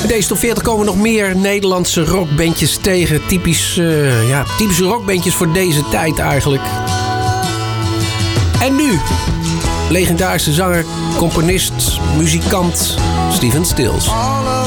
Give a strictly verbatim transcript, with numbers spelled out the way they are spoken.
In deze top veertig komen nog meer Nederlandse rockbandjes tegen. Typisch, uh, ja, typische rockbandjes voor deze tijd eigenlijk. En nu, legendarische zanger, componist, muzikant Stephen Stills.